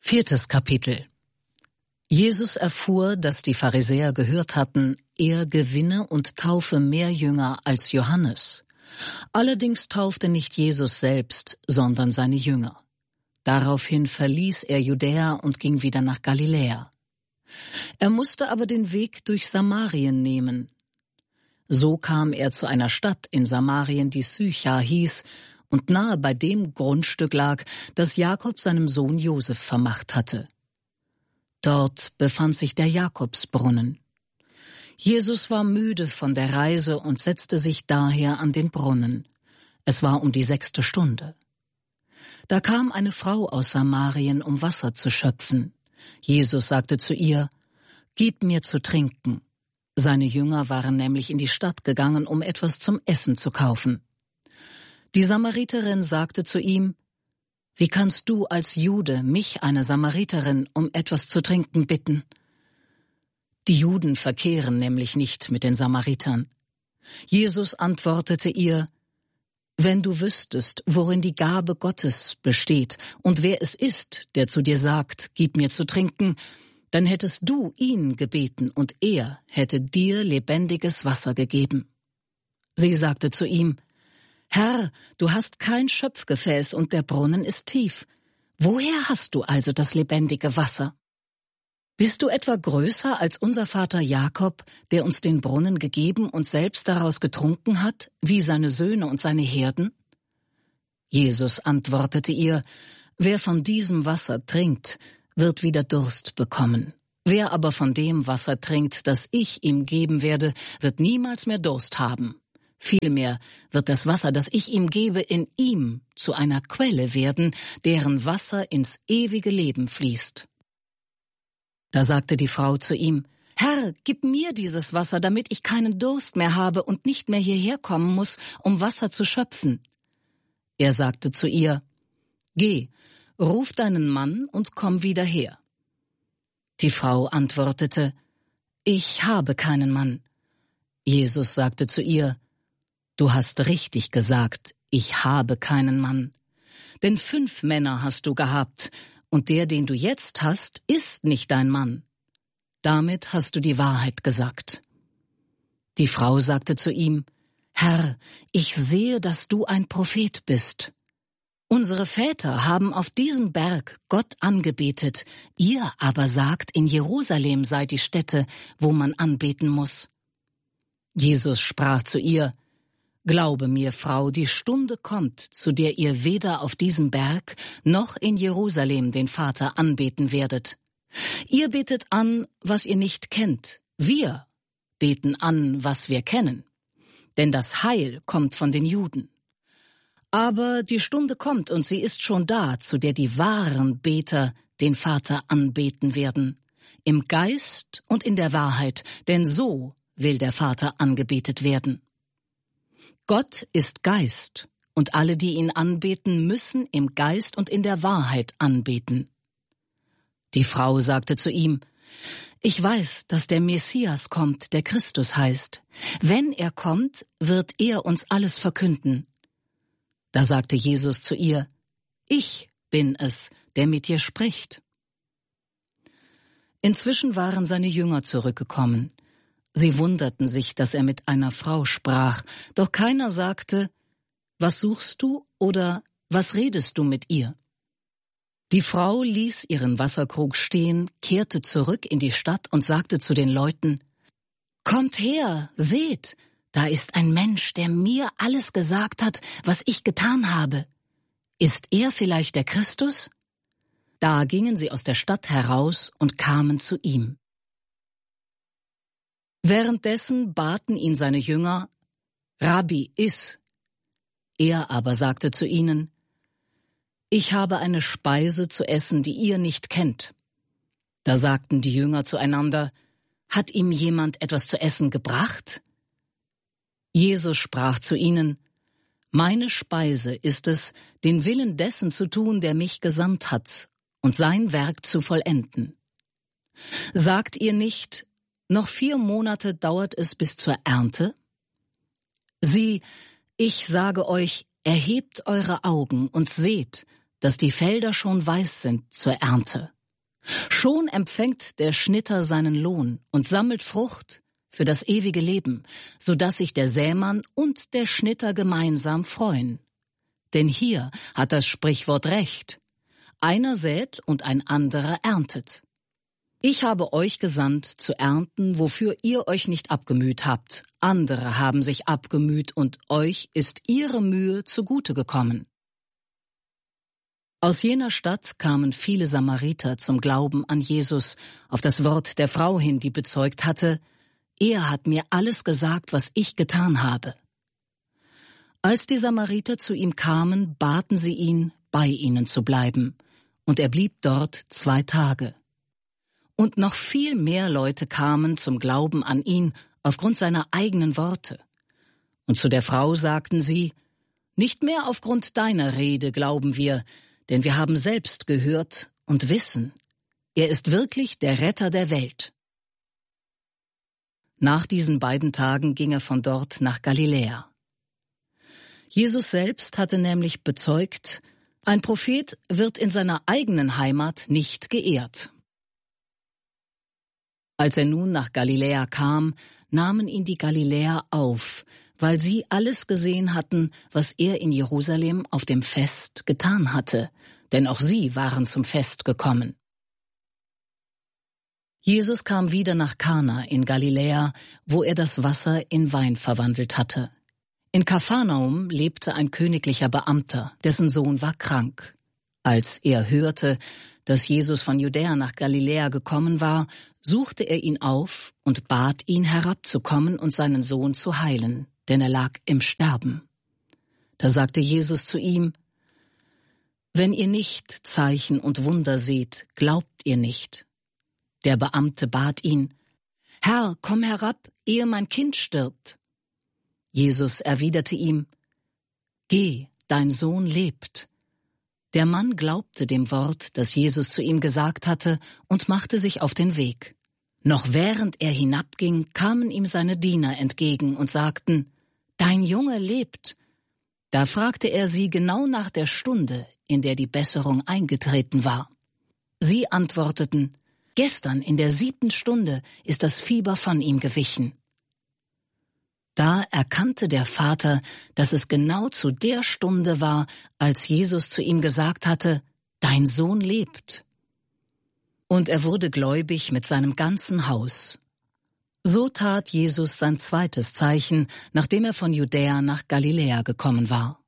4. Kapitel. Jesus erfuhr, dass die Pharisäer gehört hatten, er gewinne und taufe mehr Jünger als Johannes. Allerdings taufte nicht Jesus selbst, sondern seine Jünger. Daraufhin verließ er Judäa und ging wieder nach Galiläa. Er musste aber den Weg durch Samarien nehmen. So kam er zu einer Stadt in Samarien, die Sychar hieß und nahe bei dem Grundstück lag, das Jakob seinem Sohn Josef vermacht hatte. Dort befand sich der Jakobsbrunnen. Jesus war müde von der Reise und setzte sich daher an den Brunnen. Es war um die 6. Stunde. Da kam eine Frau aus Samarien, um Wasser zu schöpfen. Jesus sagte zu ihr: »Gib mir zu trinken.« Seine Jünger waren nämlich in die Stadt gegangen, um etwas zum Essen zu kaufen. Die Samariterin sagte zu ihm: »Wie kannst du als Jude mich, eine Samariterin, um etwas zu trinken bitten?« Die Juden verkehren nämlich nicht mit den Samaritern. Jesus antwortete ihr: »Wenn du wüsstest, worin die Gabe Gottes besteht und wer es ist, der zu dir sagt, gib mir zu trinken, dann hättest du ihn gebeten und er hätte dir lebendiges Wasser gegeben.« Sie sagte zu ihm: »Herr, du hast kein Schöpfgefäß und der Brunnen ist tief. Woher hast du also das lebendige Wasser? Bist du etwa größer als unser Vater Jakob, der uns den Brunnen gegeben und selbst daraus getrunken hat, wie seine Söhne und seine Herden?« Jesus antwortete ihr: »Wer von diesem Wasser trinkt, wird wieder Durst bekommen. Wer aber von dem Wasser trinkt, das ich ihm geben werde, wird niemals mehr Durst haben. Vielmehr wird das Wasser, das ich ihm gebe, in ihm zu einer Quelle werden, deren Wasser ins ewige Leben fließt.« Da sagte die Frau zu ihm: »Herr, gib mir dieses Wasser, damit ich keinen Durst mehr habe und nicht mehr hierher kommen muss, um Wasser zu schöpfen.« Er sagte zu ihr: »Geh, ruf deinen Mann und komm wieder her.« Die Frau antwortete: »Ich habe keinen Mann.« Jesus sagte zu ihr: »Du hast richtig gesagt, ich habe keinen Mann. Denn 5 Männer hast du gehabt, und der, den du jetzt hast, ist nicht dein Mann. Damit hast du die Wahrheit gesagt.« Die Frau sagte zu ihm: »Herr, ich sehe, dass du ein Prophet bist. Unsere Väter haben auf diesem Berg Gott angebetet, ihr aber sagt, in Jerusalem sei die Stätte, wo man anbeten muss.« Jesus sprach zu ihr: »Glaube mir, Frau, die Stunde kommt, zu der ihr weder auf diesem Berg noch in Jerusalem den Vater anbeten werdet. Ihr betet an, was ihr nicht kennt. Wir beten an, was wir kennen. Denn das Heil kommt von den Juden. Aber die Stunde kommt, und sie ist schon da, zu der die wahren Beter den Vater anbeten werden. Im Geist und in der Wahrheit, denn so will der Vater angebetet werden. Gott ist Geist, und alle, die ihn anbeten, müssen im Geist und in der Wahrheit anbeten.« Die Frau sagte zu ihm: »Ich weiß, dass der Messias kommt, der Christus heißt. Wenn er kommt, wird er uns alles verkünden.« Da sagte Jesus zu ihr: »Ich bin es, der mit dir spricht.« Inzwischen waren seine Jünger zurückgekommen. Sie wunderten sich, dass er mit einer Frau sprach, doch keiner sagte: »Was suchst du?« oder »Was redest du mit ihr?« Die Frau ließ ihren Wasserkrug stehen, kehrte zurück in die Stadt und sagte zu den Leuten: »Kommt her, seht, da ist ein Mensch, der mir alles gesagt hat, was ich getan habe. Ist er vielleicht der Christus?« Da gingen sie aus der Stadt heraus und kamen zu ihm. Währenddessen baten ihn seine Jünger: »Rabbi, iss!« Er aber sagte zu ihnen: »Ich habe eine Speise zu essen, die ihr nicht kennt.« Da sagten die Jünger zueinander: »Hat ihm jemand etwas zu essen gebracht?« Jesus sprach zu ihnen: »Meine Speise ist es, den Willen dessen zu tun, der mich gesandt hat, und sein Werk zu vollenden. Sagt ihr nicht: Noch 4 Monate dauert es bis zur Ernte? Sieh, ich sage euch, erhebt eure Augen und seht, dass die Felder schon weiß sind zur Ernte. Schon empfängt der Schnitter seinen Lohn und sammelt Frucht für das ewige Leben, so dass sich der Sämann und der Schnitter gemeinsam freuen. Denn hier hat das Sprichwort recht: Einer sät und ein anderer erntet. Ich habe euch gesandt, zu ernten, wofür ihr euch nicht abgemüht habt. Andere haben sich abgemüht, und euch ist ihre Mühe zugute gekommen. Aus jener Stadt kamen viele Samariter zum Glauben an Jesus, auf das Wort der Frau hin, die bezeugt hatte: Er hat mir alles gesagt, was ich getan habe. Als die Samariter zu ihm kamen, baten sie ihn, bei ihnen zu bleiben, und er blieb dort 2 Tage. Und noch viel mehr Leute kamen zum Glauben an ihn aufgrund seiner eigenen Worte. Und zu der Frau sagten sie: Nicht mehr aufgrund deiner Rede glauben wir, denn wir haben selbst gehört und wissen, er ist wirklich der Retter der Welt. Nach diesen beiden Tagen ging er von dort nach Galiläa. Jesus selbst hatte nämlich bezeugt, ein Prophet wird in seiner eigenen Heimat nicht geehrt. Als er nun nach Galiläa kam, nahmen ihn die Galiläer auf, weil sie alles gesehen hatten, was er in Jerusalem auf dem Fest getan hatte, denn auch sie waren zum Fest gekommen. Jesus kam wieder nach Kana in Galiläa, wo er das Wasser in Wein verwandelt hatte. In Kapharnaum lebte ein königlicher Beamter, dessen Sohn war krank. Als er hörte, dass Jesus von Judäa nach Galiläa gekommen war, suchte er ihn auf und bat ihn, herabzukommen und seinen Sohn zu heilen, denn er lag im Sterben. Da sagte Jesus zu ihm: Wenn ihr nicht Zeichen und Wunder seht, glaubt ihr nicht. Der Beamte bat ihn: Herr, komm herab, ehe mein Kind stirbt. Jesus erwiderte ihm: Geh, dein Sohn lebt. Der Mann glaubte dem Wort, das Jesus zu ihm gesagt hatte, und machte sich auf den Weg. Noch während er hinabging, kamen ihm seine Diener entgegen und sagten: Dein Junge lebt. Da fragte er sie genau nach der Stunde, in der die Besserung eingetreten war. Sie antworteten: Gestern in der 7. Stunde ist das Fieber von ihm gewichen. Da erkannte der Vater, dass es genau zu der Stunde war, als Jesus zu ihm gesagt hatte: Dein Sohn lebt. Und er wurde gläubig mit seinem ganzen Haus. So tat Jesus sein zweites Zeichen, nachdem er von Judäa nach Galiläa gekommen war.